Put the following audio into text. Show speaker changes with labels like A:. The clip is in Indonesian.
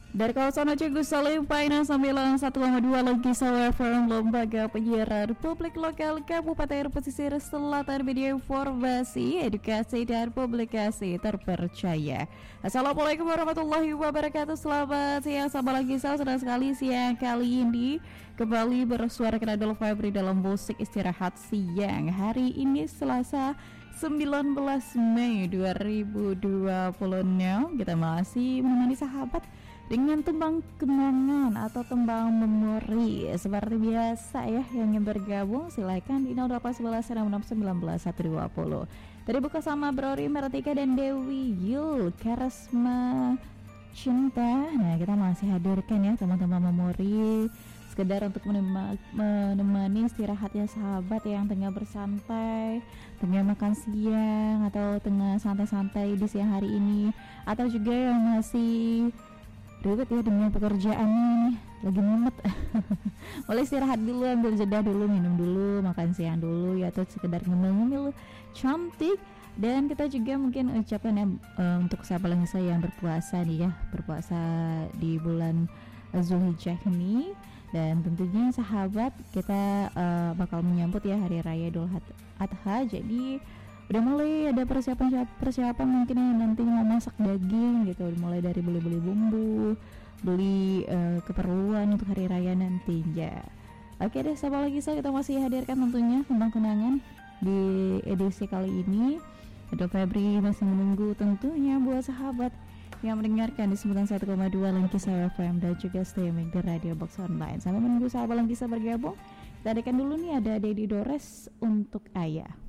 A: Dari kawasan Aceh Gusalim, Painan 91,2 Lengkisau FM, Lembaga Penyiaran Publik Lokal Kabupaten Pesisir Selatan, media informasi, edukasi, dan publikasi terpercaya. Assalamualaikum warahmatullahi wabarakatuh. Selamat siang sahabat Lengkisau. Senang sekali siang kali ini kembali bersuara Kadul Febri dalam musik istirahat siang. Hari ini Selasa 19 Mei 2026. Kita masih menemani sahabat dengan tembang kenangan atau tembang memori. Seperti biasa ya, yang ingin bergabung silahkan di 0811 Tadi buka sama Brori Mertika dan Dewi Yul Karisma Cinta. Nah, kita masih hadirkan ya teman-teman memori, sekedar untuk menemani istirahatnya sahabat yang tengah bersantai, tengah makan siang, atau tengah santai-santai di siang hari ini, atau juga yang masih ribet ya dengan pekerjaannya nih, lagi mumet. Boleh istirahat dulu, ambil jeda dulu, minum dulu, makan siang dulu ya, atau sekedar ngemil-ngemil cantik. Dan kita juga mungkin ucapkan ya untuk sahabat saya yang berpuasa nih ya, berpuasa di bulan Zulhijjah ini. Dan tentunya sahabat kita bakal menyambut ya hari raya Idul Adha. Jadi udah mulai ada persiapan mungkin yang nanti mau masak daging gitu, mulai dari beli bumbu, beli keperluan untuk hari raya nanti ya. Oke deh sahabat lagi, kita masih hadirkan tentunya tentang kenangan di edisi kali ini. Ada Febri masih menunggu tentunya buat sahabat yang mendengarkan di 91,2 Lengkisau FM dan juga streaming di Radio Box Online. Sambil menunggu sahabat Lengkisau bergabung, kita adakan dulu nih, ada Dedi Dores untuk Ayah.